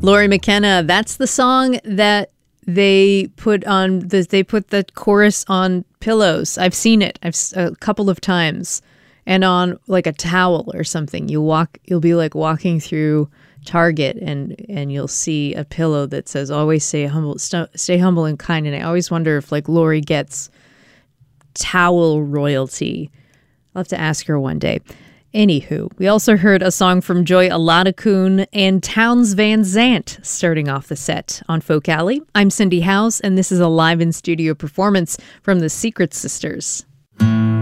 Lori McKenna, that's the song that they put the chorus on pillows. I've seen it a couple of times, and on like a towel or something. You'll be like walking through Target and you'll see a pillow that says always stay humble and kind. And I always wonder if like Lori gets towel royalty. I'll have to ask her one day. Anywho, we also heard a song from Joy Aladakun and Townes Van Zandt starting off the set on Folk Alley. I'm Cindy House, and this is a live in studio performance from the Secret Sisters.